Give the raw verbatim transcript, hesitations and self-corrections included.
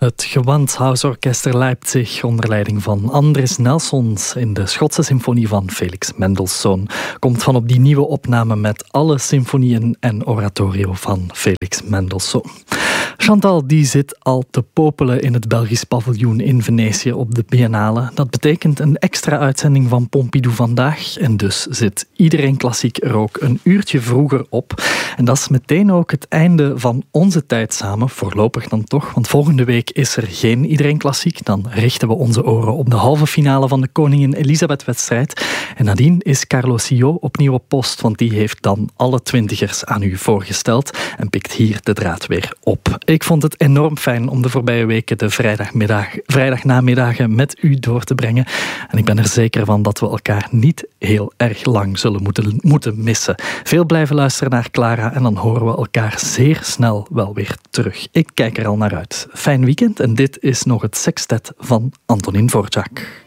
Het Gewandhausorchester Leipzig onder leiding van Andris Nelsons in de Schotse symfonie van Felix Mendelssohn komt van op die nieuwe opname met alle symfonieën en oratorio van Felix Mendelssohn. Chantal die zit al te popelen in het Belgisch paviljoen in Venetië op de Biennale. Dat betekent een extra uitzending van Pompidou vandaag en dus zit Iedereen Klassiek er ook een uurtje vroeger op. En dat is meteen ook het einde van onze tijd samen, voorlopig dan toch, want volgende week is er geen Iedereen Klassiek. Dan richten we onze oren op de halve finale van de Koningin Elisabeth-wedstrijd. En nadien is Carlo Sio opnieuw op post, want die heeft dan alle twintigers aan u voorgesteld en pikt hier de draad weer op. Ik vond het enorm fijn om de voorbije weken de vrijdagmiddag, vrijdagnamiddagen met u door te brengen. En ik ben er zeker van dat we elkaar niet heel erg lang zullen moeten, moeten missen. Veel blijven luisteren naar Clara en dan horen we elkaar zeer snel wel weer terug. Ik kijk er al naar uit. Fijn weekend en dit is nog het sextet van Antonin Dvorak.